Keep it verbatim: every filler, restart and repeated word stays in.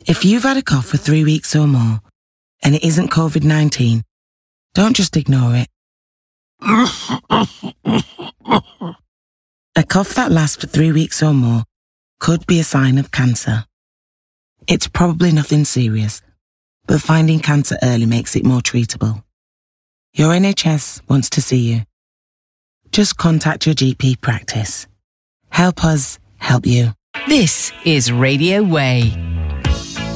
If you've had a cough for three weeks or more and it isn't covid nineteen, don't just ignore it. A cough that lasts for three weeks or more could be a sign of cancer. It's probably nothing serious, but finding cancer early makes it more treatable. Your N H S wants to see you. Just contact your G P practice. Help us help you. This is Radio Way.